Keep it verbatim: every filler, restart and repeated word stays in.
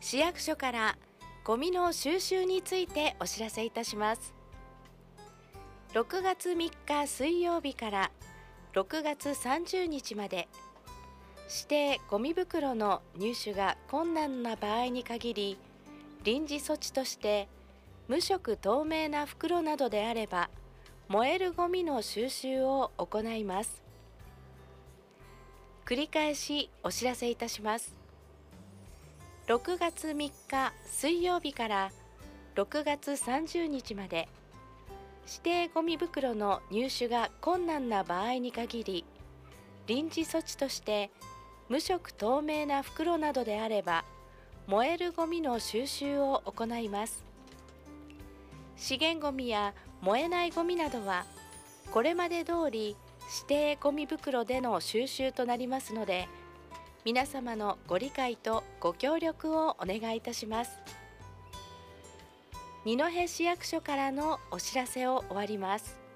市役所からゴミの収集についてお知らせいたします。ろくがつみっか水曜日からろくがつさんじゅうにちまで、指定ゴミ袋の入手が困難な場合に限り、臨時措置として無色透明な袋などであれば燃えるゴミの収集を行います。繰り返しお知らせいたします。ろくがつみっか水曜日からろくがつさんじゅうにちまで、指定ゴミ袋の入手が困難な場合に限り、臨時措置として無色透明な袋などであれば燃えるゴミの収集を行います。資源ゴミや燃えないゴミなどはこれまで通り指定ゴミ袋での収集となりますので、皆様のご理解とご協力をお願いいたします。二戸市役所からのお知らせを終わります。